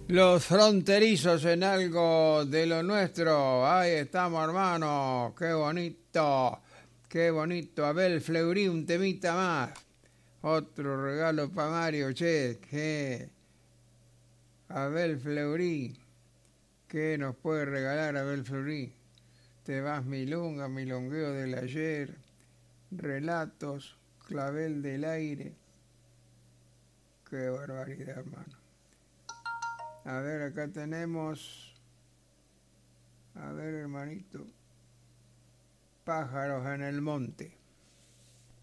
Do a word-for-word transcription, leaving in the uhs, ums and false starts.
Los fronterizos en algo de lo nuestro. Ahí estamos, hermano. Qué bonito. Qué bonito. Abel Fleury, un temita más. Otro regalo para Mario, che. Que Abel Fleury. ¿Qué nos puede regalar Abel Fleury? Te vas milonga, milongueo del ayer. Relatos, clavel del aire. Qué barbaridad, hermano. A ver, acá tenemos, a ver, hermanito, pájaros en el monte.